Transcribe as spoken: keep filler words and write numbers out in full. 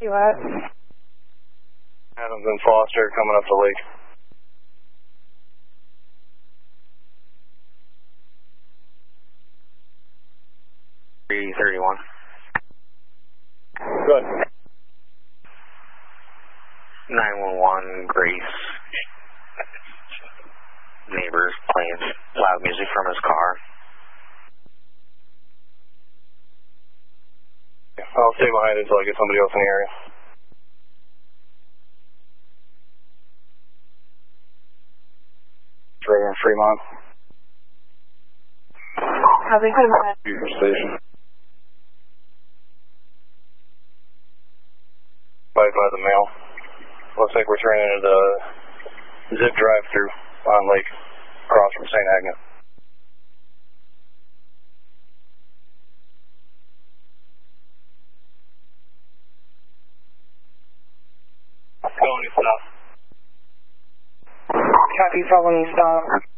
You at? Adams and Foster coming up the lake. three thirty-one. Good. nine one one, Grace. Neighbors playing loud music from his car. I'll stay behind until I get somebody else in the area. Right in Fremont. Copy, go ahead. Future station. Right by the mail. Looks like we're turning into the zip drive-through on Lake, across from Saint Agnes. Going to stop. Copy, following stop.